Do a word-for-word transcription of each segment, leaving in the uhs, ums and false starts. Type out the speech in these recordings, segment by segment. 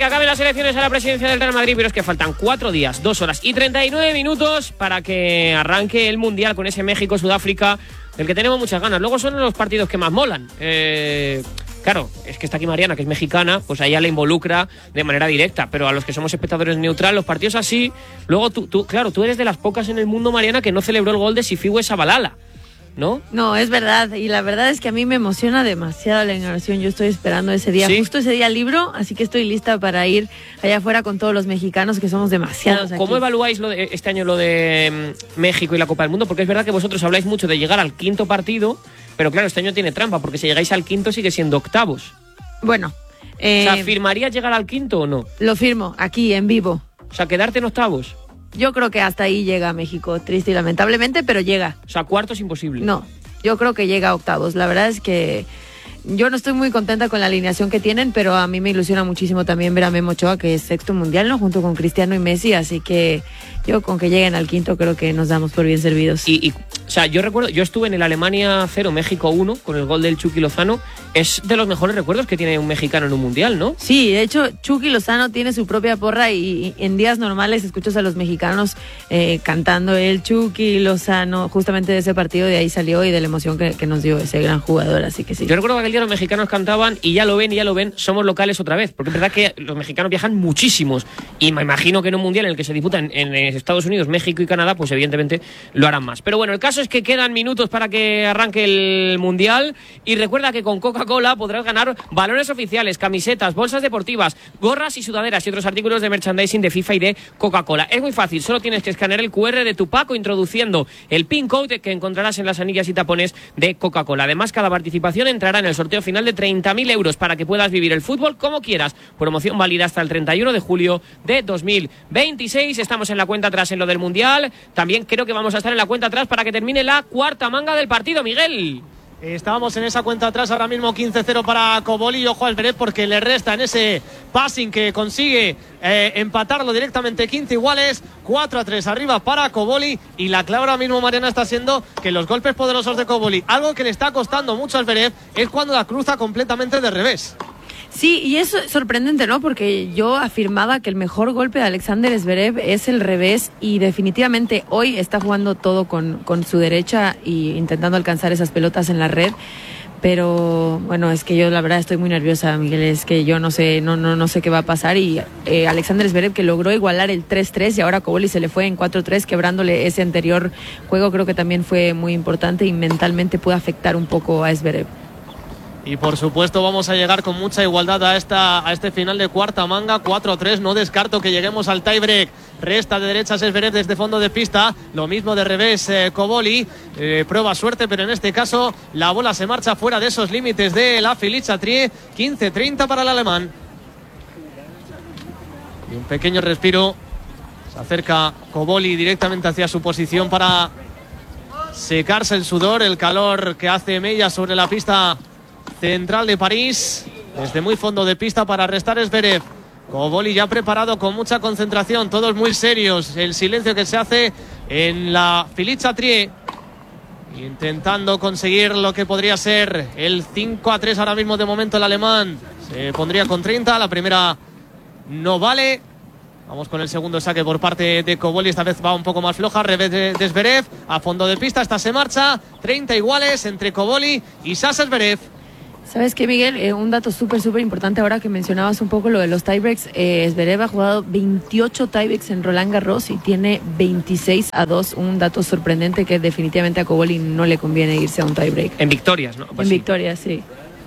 Que acaben las elecciones a la presidencia del Real Madrid, pero es que faltan cuatro días, dos horas y treinta y nueve minutos para que arranque el Mundial con ese México-Sudáfrica, del que tenemos muchas ganas. Luego son los partidos que más molan. Eh, claro, es que está aquí Mariana, que es mexicana, pues a ella le involucra de manera directa, pero a los que somos espectadores neutral, los partidos así, luego tú, tú claro, tú eres de las pocas en el mundo, Mariana, que no celebró el gol de Sifiwe Shabalala, ¿no? No, es verdad, y la verdad es que a mí me emociona demasiado la inauguración. Yo estoy esperando ese día, ¿sí? Justo ese día libro, así que estoy lista para ir allá afuera con todos los mexicanos, que somos demasiados. ¿Cómo, aquí. ¿Cómo evaluáis lo de, este año lo de um, México y la Copa del Mundo? Porque es verdad que vosotros habláis mucho de llegar al quinto partido, pero claro, este año tiene trampa, porque si llegáis al quinto sigue siendo octavos. Bueno, eh, o sea, ¿firmarías llegar al quinto o no? Lo firmo, aquí, en vivo. O sea, quedarte en octavos. Yo creo que hasta ahí llega México, triste y lamentablemente, pero llega. O sea, cuarto es imposible. No. Yo creo que llega a octavos. La verdad es que yo no estoy muy contenta con la alineación que tienen, pero a mí me ilusiona muchísimo también ver a Memo Ochoa, que es sexto mundial, ¿no? Junto con Cristiano y Messi, así que yo con que lleguen al quinto creo que nos damos por bien servidos. Y, y o sea, yo recuerdo, yo estuve en el Alemania cero, México uno, con el gol del Chucky Lozano. Es de los mejores recuerdos que tiene un mexicano en un mundial, ¿no? Sí, de hecho, Chucky Lozano tiene su propia porra y, y en días normales escuchas a los mexicanos eh, cantando el Chucky Lozano, justamente de ese partido, de ahí salió y de la emoción que, que nos dio ese gran jugador, así que sí. Yo recuerdo que aquel día los mexicanos cantaban y ya lo ven, y ya lo ven, somos locales otra vez, porque es verdad que los mexicanos viajan muchísimos y me imagino que en un mundial en el que se disputan en, en Estados Unidos, México y Canadá, pues evidentemente lo harán más. Pero bueno, el caso es que quedan minutos para que arranque el mundial y recuerda que con Coca-Cola podrás ganar balones oficiales, camisetas, bolsas deportivas, gorras y sudaderas y otros artículos de merchandising de FIFA y de Coca-Cola. Es muy fácil, solo tienes que escanear el cu erre de tu pack o introduciendo el pin code que encontrarás en las anillas y tapones de Coca-Cola. Además, cada participación entrará en el sorteo final de treinta mil euros para que puedas vivir el fútbol como quieras. Promoción válida hasta el treinta y uno de julio de dos mil veintiséis. Estamos en la cuenta atrás en lo del Mundial. También creo que vamos a estar en la cuenta atrás para que termine la cuarta manga del partido, Miguel. Estábamos en esa cuenta atrás, ahora mismo quince cero para Koboli y ojo al Zverev porque le resta en ese passing que consigue eh, empatarlo directamente, quince iguales, cuatro a tres arriba para Koboli y la clave ahora mismo, Mariana, está siendo que los golpes poderosos de Koboli, algo que le está costando mucho al Zverev, es cuando la cruza completamente de revés. Sí, y es sorprendente, ¿no? Porque yo afirmaba que el mejor golpe de Alexander Zverev es el revés y definitivamente hoy está jugando todo con, con su derecha y intentando alcanzar esas pelotas en la red. Pero bueno, es que yo la verdad estoy muy nerviosa, Miguel, es que yo no sé no no no sé qué va a pasar y eh, Alexander Zverev, que logró igualar el tres tres y ahora Koboli se le fue en cuatro tres, quebrándole ese anterior juego, creo que también fue muy importante y mentalmente puede afectar un poco a Zverev. Y por supuesto vamos a llegar con mucha igualdad a esta a este final de cuarta manga, cuatro tres, no descarto que lleguemos al tiebreak. Resta de derechas Zverev desde fondo de pista, lo mismo de revés eh, Koboli, eh, prueba suerte, pero en este caso la bola se marcha fuera de esos límites de la Filiz-Chatrier, quince treinta para el alemán. Y un pequeño respiro, se acerca Koboli directamente hacia su posición para secarse el sudor, el calor que hace mella sobre la pista central de París, desde muy fondo de pista para restar Zverev. Koboli ya preparado con mucha concentración, todos muy serios, el silencio que se hace en la Filiz-Chatrier, intentando conseguir lo que podría ser el cinco a tres ahora mismo de momento el alemán. Se pondría con treinta, la primera no vale. Vamos con el segundo saque por parte de Koboli, esta vez va un poco más floja, revés de, de Zverev, a fondo de pista, esta se marcha, treinta iguales entre Koboli y Sasha Zverev. ¿Sabes qué, Miguel? Eh, un dato súper, súper importante ahora que mencionabas un poco lo de los tiebreaks. Eh, Zverev ha jugado veintiocho tiebreaks en Roland Garros y tiene veintiséis a dos. Un dato sorprendente que definitivamente a Koboli no le conviene irse a un tiebreak. En victorias, ¿no? Pues en sí. victorias, sí.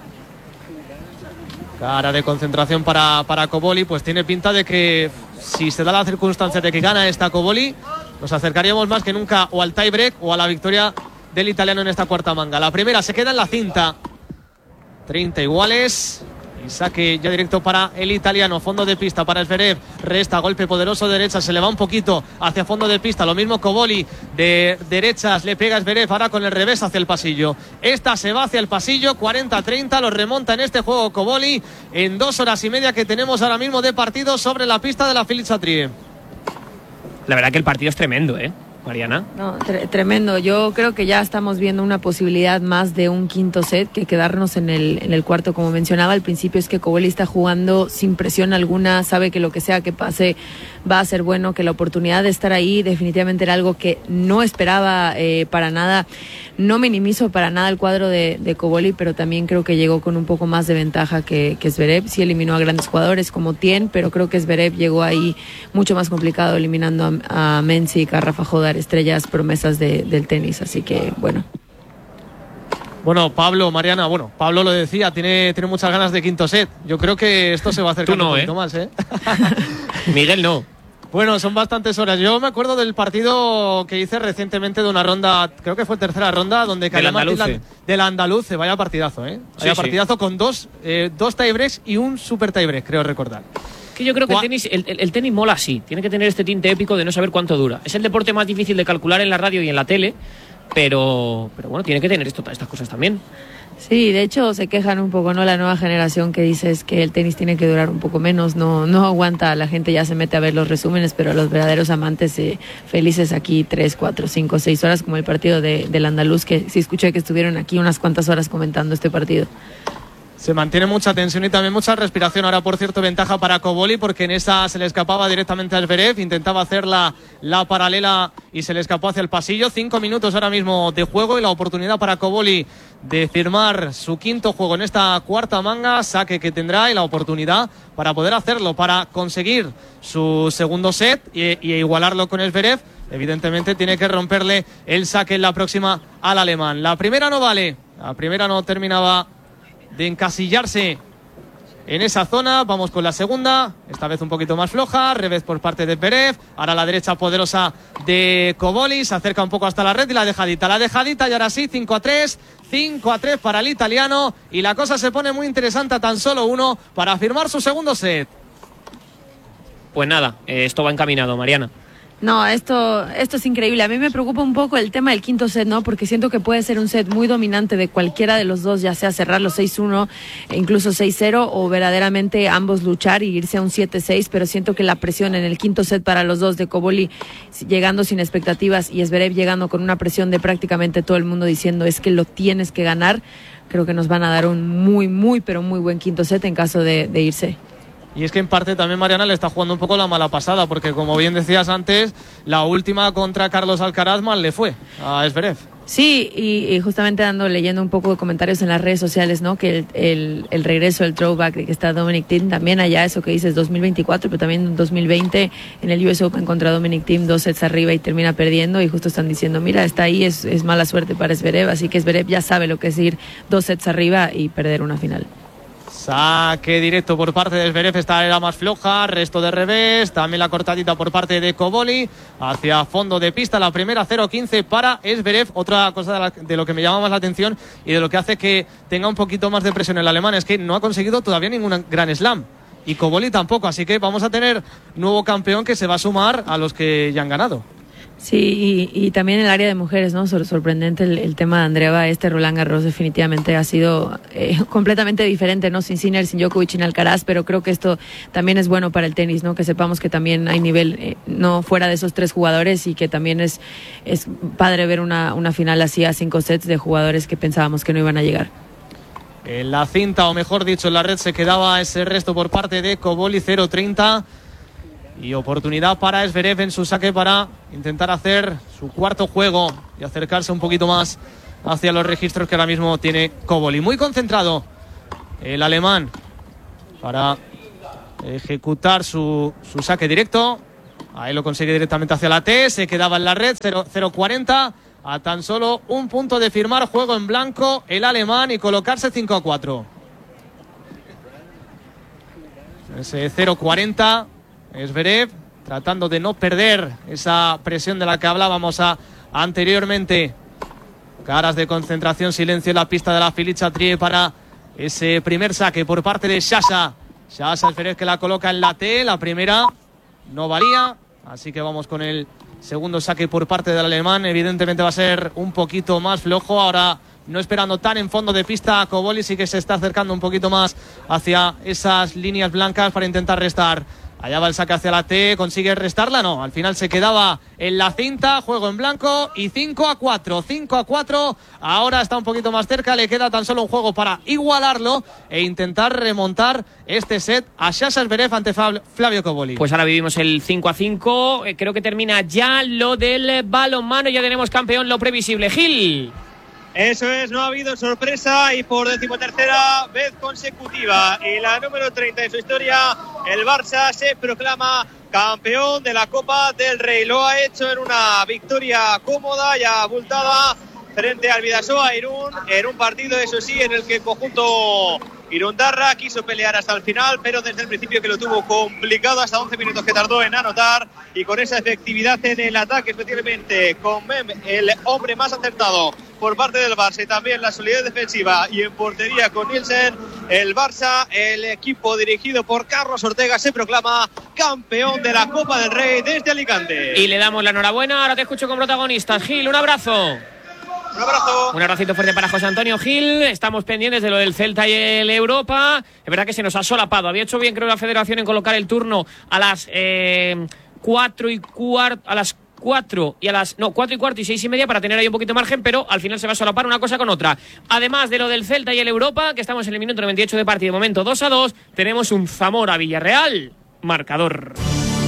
Cara de concentración para, para Koboli, pues tiene pinta de que si se da la circunstancia de que gana esta Koboli, nos acercaríamos más que nunca o al tiebreak o a la victoria del italiano en esta cuarta manga. La primera se queda en la cinta. treinta iguales y saque ya directo para el italiano, fondo de pista para Zverev, resta golpe poderoso de derecha, se le va un poquito hacia fondo de pista, lo mismo Koboli de derechas, le pega Zverev ahora con el revés hacia el pasillo, esta se va hacia el pasillo, cuarenta a treinta, lo remonta en este juego Koboli en dos horas y media que tenemos ahora mismo de partido sobre la pista de la Filiz-Chatrier. La verdad que el partido es tremendo, ¿eh? Mariana. No, tre- tremendo. Yo creo que ya estamos viendo una posibilidad más de un quinto set que quedarnos en el, en el cuarto. Como mencionaba al principio, es que Cobolli está jugando sin presión alguna, sabe que lo que sea que pase va a ser bueno, que la oportunidad de estar ahí definitivamente era algo que no esperaba eh, para nada. No minimizo para nada el cuadro de, de Cobolli, pero también creo que llegó con un poco más de ventaja que, que Zverev. Sí eliminó a grandes jugadores como Tien, pero creo que Zverev llegó ahí mucho más complicado, eliminando a, a Mensik, a Rafa Jodar, estrellas, promesas de, del tenis. Así que, bueno. Bueno, Pablo, Mariana, bueno, Pablo lo decía, tiene, tiene muchas ganas de quinto set. Yo creo que esto se va a acercar no, un poquito ¿eh? más, ¿eh? Miguel no. Bueno, son bastantes horas. Yo me acuerdo del partido que hice recientemente de una ronda, creo que fue tercera ronda, donde Del Martín Andaluce. del Andaluce. Vaya partidazo, ¿eh? Vaya Sí, partidazo sí. con dos, eh, dos tiebreaks y un super tiebreak, creo recordar. Que yo creo que el Gua- tenis, el, el- el tenis mola así. Tiene que tener este tinte épico de no saber cuánto dura. Es el deporte más difícil de calcular en la radio y en la tele, pero, pero bueno, tiene que tener esto, estas cosas también. Sí, de hecho se quejan un poco, ¿no? La nueva generación que dice es que el tenis tiene que durar un poco menos, no, no aguanta, la gente ya se mete a ver los resúmenes, pero los verdaderos amantes eh, felices aquí tres, cuatro, cinco, seis horas, como el partido de, del Andaluz, que sí escuché que estuvieron aquí unas cuantas horas comentando este partido. Se mantiene mucha tensión y también mucha respiración. Ahora, por cierto, ventaja para Cobolli, porque en esa se le escapaba directamente a Zverev, intentaba hacer la, la paralela y se le escapó hacia el pasillo. Cinco minutos ahora mismo de juego y la oportunidad para Cobolli de firmar su quinto juego en esta cuarta manga, saque que tendrá y la oportunidad para poder hacerlo, para conseguir su segundo set y, y igualarlo con Zverev. Evidentemente tiene que romperle el saque en la próxima al alemán. La primera no vale, la primera no terminaba de encasillarse en esa zona. Vamos con la segunda, esta vez un poquito más floja, revés por parte de Zverev, ahora la derecha poderosa de Cobolli, se acerca un poco hasta la red y la dejadita, la dejadita y ahora sí, cinco a tres, cinco a tres para el italiano y la cosa se pone muy interesante a tan solo uno para firmar su segundo set. Pues nada, eh, esto va encaminado, Mariana. No, esto, esto es increíble. A mí me preocupa un poco el tema del quinto set, ¿no? Porque siento que puede ser un set muy dominante de cualquiera de los dos, ya sea cerrar los seis uno, e incluso seis cero, o verdaderamente ambos luchar y irse a un siete seis, pero siento que la presión en el quinto set para los dos, de Cobolli llegando sin expectativas y Zverev llegando con una presión de prácticamente todo el mundo diciendo es que lo tienes que ganar, creo que nos van a dar un muy, muy, pero muy buen quinto set en caso de, de irse. Y es que en parte también Mariana le está jugando un poco la mala pasada, porque como bien decías antes, la última contra Carlos Alcaraz mal le fue a Zverev. Sí, y, y justamente ando leyendo un poco de comentarios en las redes sociales, ¿no? Que el, el, el regreso, el throwback de que está Dominic Thiem, también allá, eso que dices, dos mil veinticuatro, pero también en dos mil veinte en el U S Open contra Dominic Thiem, dos sets arriba y termina perdiendo, y justo están diciendo, mira, está ahí, es, es mala suerte para Zverev, así que Zverev ya sabe lo que es ir dos sets arriba y perder una final. Saque directo por parte de Zverev, esta era más floja, resto de revés, también la cortadita por parte de Cobolli, hacia fondo de pista, la primera cero quince para Zverev. Otra cosa de, la, de lo que me llama más la atención y de lo que hace que tenga un poquito más de presión el alemán es que no ha conseguido todavía ningún gran slam y Cobolli tampoco, así que vamos a tener nuevo campeón que se va a sumar a los que ya han ganado. Sí, y, y también en el área de mujeres, ¿no? Sor- sorprendente el, el tema de Andreeva. Este Roland Garros definitivamente ha sido eh, completamente diferente, ¿no? Sin Sinner, sin Djokovic, sin Alcaraz, pero creo que esto también es bueno para el tenis, ¿no? Que sepamos que también hay nivel, eh, no fuera de esos tres jugadores, y que también es, es padre ver una, una final así a cinco sets de jugadores que pensábamos que no iban a llegar. En la cinta, o mejor dicho, en la red se quedaba ese resto por parte de Cobolli, cero treinta. Y oportunidad para Zverev en su saque para intentar hacer su cuarto juego y acercarse un poquito más hacia los registros que ahora mismo tiene Cobolli. Muy concentrado el alemán para ejecutar su, su saque directo. Ahí lo consigue directamente hacia la T. Se quedaba en la red, cero cuarenta. A tan solo un punto de firmar juego en blanco el alemán y colocarse cinco a cuatro. Ese cero cuarenta. Zverev tratando de no perder esa presión de la que hablábamos a, anteriormente. Caras de concentración, silencio en la pista de la Felicia Trie para ese primer saque por parte de Sasha. Sasha Zverev que la coloca en la T. La primera no valía, así que vamos con el segundo saque por parte del alemán. Evidentemente va a ser un poquito más flojo. Ahora no esperando tan en fondo de pista a Cobolli, sí que se está acercando un poquito más hacia esas líneas blancas para intentar restar Allá va el saque hacia la T, consigue restarla, no, al final se quedaba en la cinta, juego en blanco y cinco a cuatro, cinco a cuatro, ahora está un poquito más cerca, le queda tan solo un juego para igualarlo e intentar remontar este set a Sasha Zverev ante Flavio Cobolli. Pues ahora vivimos el cinco a cinco, eh, creo que termina ya lo del balonmano, ya tenemos campeón, lo previsible, Gil. Eso es, no ha habido sorpresa y por decimotercera vez consecutiva y la número treinta de su historia, el Barça se proclama campeón de la Copa del Rey. Lo ha hecho en una victoria cómoda y abultada frente al Bidasoa Irún, en un partido, eso sí, en el que el conjunto Irundarra quiso pelear hasta el final, pero desde el principio que lo tuvo complicado, hasta once minutos que tardó en anotar, y con esa efectividad en el ataque, especialmente con Mem, el hombre más acertado por parte del Barça, y también la solidez defensiva, y en portería con Nielsen, el Barça, el equipo dirigido por Carlos Ortega, se proclama campeón de la Copa del Rey desde Alicante. Y le damos la enhorabuena, ahora te escucho con protagonistas. Gil, un abrazo. Un abrazo. Un abracito fuerte para José Antonio Gil. Estamos pendientes de lo del Celta y el Europa. Es verdad que se nos ha solapado. Había hecho bien, creo, la Federación en colocar el turno a las eh, cuatro y cuarto, a las cuatro y a las no cuatro y cuarto y seis y media para tener ahí un poquito de margen, pero al final se va a solapar una cosa con otra. Además de lo del Celta y el Europa, que estamos en el minuto noventa y ocho de partido, de momento dos a dos, tenemos un Zamora Villarreal, marcador.